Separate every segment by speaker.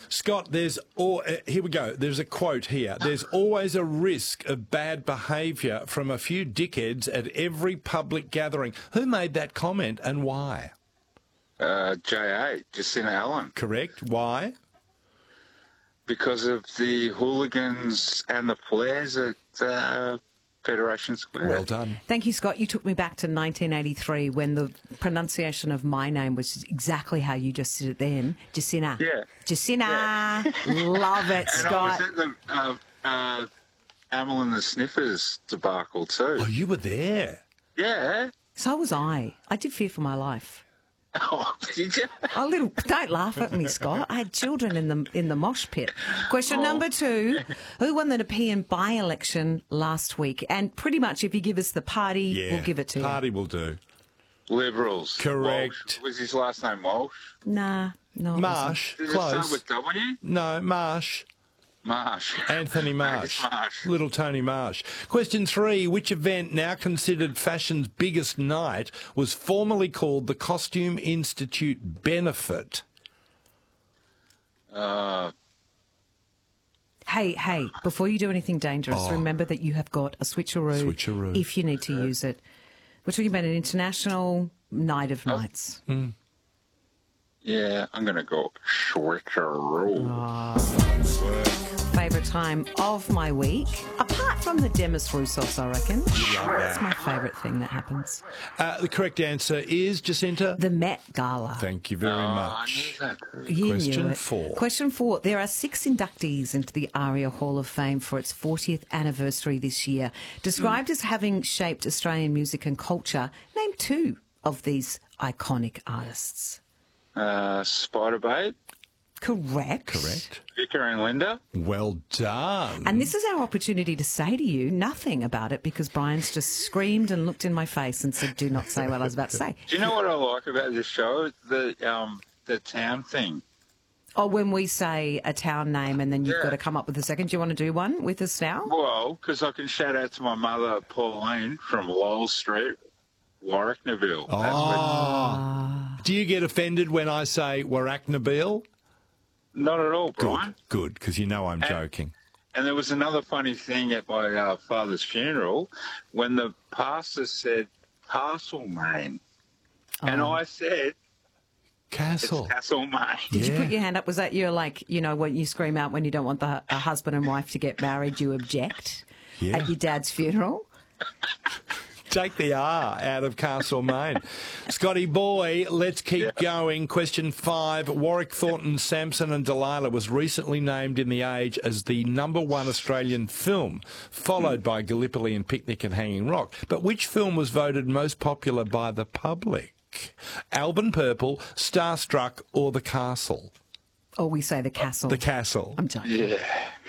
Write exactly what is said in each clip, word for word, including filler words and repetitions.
Speaker 1: Scott, there's all, uh, here we go. There's a quote here. There's always a risk of bad behaviour from a few dickheads at every public gathering. Who made that comment and why?
Speaker 2: Uh, J A, Jacinta Allen.
Speaker 1: Correct. Why?
Speaker 2: Because of the hooligans and the flares at uh, Federation Square.
Speaker 1: Well done.
Speaker 3: Thank you, Scott. You took me back to nineteen eighty-three when the pronunciation of my name was exactly how you just said it then. Jacinta.
Speaker 2: Yeah.
Speaker 3: Jacinta.
Speaker 2: Yeah.
Speaker 3: Love it,
Speaker 2: And
Speaker 3: Scott.
Speaker 2: I was at the uh, uh, Amel and the Sniffers debacle too.
Speaker 1: Oh, you were there.
Speaker 2: Yeah.
Speaker 3: So was I. I did fear for my life.
Speaker 2: Oh, did you?
Speaker 3: A little. Don't laugh at me, Scott. I had children in the in the mosh pit. Question
Speaker 2: Oh.
Speaker 3: number two: who won the Nepean by-election last week? And pretty much, if you give us the party,
Speaker 1: Yeah.
Speaker 3: we'll give it to
Speaker 1: Party will do.
Speaker 2: Liberals.
Speaker 1: Correct.
Speaker 2: Walsh. Was his last name Walsh?
Speaker 3: you. Nah, no. it wasn't.
Speaker 1: Marsh.
Speaker 2: Did it start
Speaker 1: Close.
Speaker 2: with W?
Speaker 1: No, Marsh.
Speaker 2: Marsh.
Speaker 1: Anthony Marsh.
Speaker 2: Angus Marsh.
Speaker 1: Little Tony Marsh. Question three. Which event, now considered fashion's biggest night, was formerly called the Costume Institute Benefit?
Speaker 2: Uh,
Speaker 3: Hey, hey, before you do anything dangerous,
Speaker 1: Oh.
Speaker 3: remember that you have got a switcheroo,
Speaker 1: Switcheroo.
Speaker 3: if you need to use it. We're talking about an international night of nights.
Speaker 2: yeah, I'm going to go switcheroo.
Speaker 3: Favourite time of my week, apart from the Demis Roussos, I reckon. That's my favourite thing that happens.
Speaker 1: Uh, the correct answer is, Jacinta?
Speaker 3: The Met Gala.
Speaker 1: Thank you very
Speaker 2: Oh, I
Speaker 1: much.
Speaker 2: knew that.
Speaker 3: You
Speaker 1: Question
Speaker 3: knew it.
Speaker 1: four.
Speaker 3: Question four. There are six inductees into the ARIA Hall of Fame for its fortieth anniversary this year. Described as having shaped Australian music and culture, name two of these iconic artists.
Speaker 2: Uh, Spiderbait,
Speaker 3: Correct.
Speaker 1: Correct.
Speaker 2: Vicar and Linda.
Speaker 1: Well done.
Speaker 3: And this is our opportunity to say to you nothing about it because Brian's just screamed and looked in my face and said, do not say what I was about to say.
Speaker 2: Do you know what I like about this show? The um the town thing.
Speaker 3: Oh, when we say a town name and then you've
Speaker 2: Yeah.
Speaker 3: got to come up with a second. Do you want to do one with us now?
Speaker 2: Well, because I can shout out to my mother, Pauline, from Lowell Street, Warwick, Neville. That's what-
Speaker 1: Oh. Do you get offended when I say Warracknabeal?
Speaker 2: Not at all,
Speaker 1: Good,
Speaker 2: Brian.
Speaker 1: good, because you know I'm joking.
Speaker 2: And there was another funny thing at my uh, father's funeral when the pastor said Castlemaine. And I said,
Speaker 1: Castle.
Speaker 2: it's Castlemaine.
Speaker 3: Did you
Speaker 1: Yeah.
Speaker 3: put your hand up? Was that your, like, you know, when you scream out when you don't want the a husband and wife to get married, you object
Speaker 1: Yeah.
Speaker 3: at your dad's funeral?
Speaker 1: Take the R out of Castlemaine. Scotty boy, let's keep going. Question five. Warwick Thornton, Samson and Delilah was recently named in The Age as the number one Australian film, followed by Gallipoli and Picnic at Hanging Rock. But which film was voted most popular by the public? Alban Purple, Starstruck or The Castle?
Speaker 3: Or we say the castle.
Speaker 1: The Castle.
Speaker 3: I'm joking.
Speaker 2: Yeah.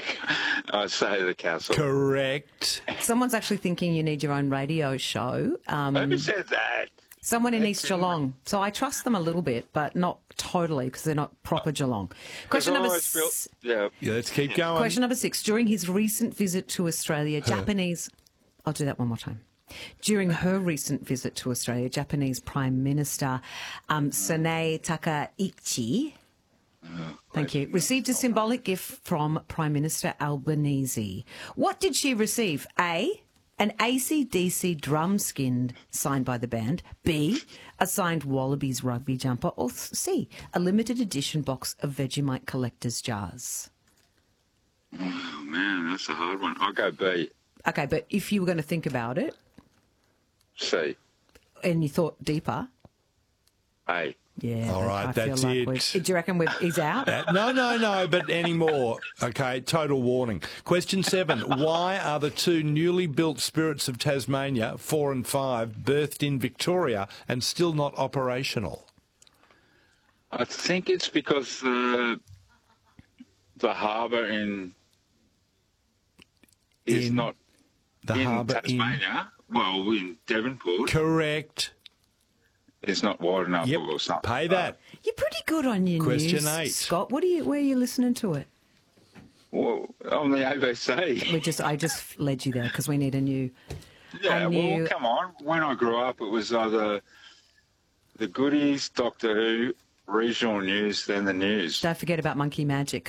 Speaker 2: I say the castle.
Speaker 1: Correct.
Speaker 3: Someone's actually thinking you need your own radio show. Um,
Speaker 2: Who said that?
Speaker 3: someone in East Geelong. So I trust them a little bit, but not totally because they're not proper Geelong. Question
Speaker 2: I
Speaker 3: number
Speaker 2: always feel-
Speaker 3: s-
Speaker 2: Yeah.
Speaker 1: Yeah, let's keep going.
Speaker 3: Question number six. During his recent visit to Australia, Japanese... I'll do that one more time. During her recent visit to Australia, Japanese Prime Minister um, Sanae Takaichi... Thank you. Received a symbolic gift from Prime Minister Albanese. What did she receive? A, an A C D C drum skin signed by the band. B, a signed Wallabies rugby jumper. Or C, a limited edition box of Vegemite collector's jars.
Speaker 2: Oh, man, that's a hard one. I'll go B.
Speaker 3: Okay, but if you were going to think about it
Speaker 2: C.
Speaker 3: and you thought deeper,
Speaker 2: A.
Speaker 3: yeah.
Speaker 1: All right,
Speaker 3: I feel
Speaker 1: that's
Speaker 3: like
Speaker 1: it.
Speaker 3: we- Do you reckon we've, he's out?
Speaker 1: Uh, no, no, no, but any more. Okay, total warning. Question seven. Why are the two newly built Spirits of Tasmania, four and five, birthed in Victoria and still not operational?
Speaker 2: I think it's because the the harbour in is
Speaker 1: In
Speaker 2: not
Speaker 1: The
Speaker 2: in
Speaker 1: harbour in...
Speaker 2: Tasmania. Well, in Devonport,
Speaker 1: Correct.
Speaker 2: it's not wide enough
Speaker 1: Yep,
Speaker 2: or something.
Speaker 1: pay that.
Speaker 3: You're pretty good on your
Speaker 1: Question
Speaker 3: news,
Speaker 1: eight.
Speaker 3: Scott. What are you? Where are you listening to it?
Speaker 2: Well, on the A B C.
Speaker 3: We just, I just led you there because we need a new.
Speaker 2: Yeah,
Speaker 3: a new-
Speaker 2: well, come on. When I grew up, it was either the goodies, Doctor Who, regional news, then the news.
Speaker 3: Don't forget about Monkey Magic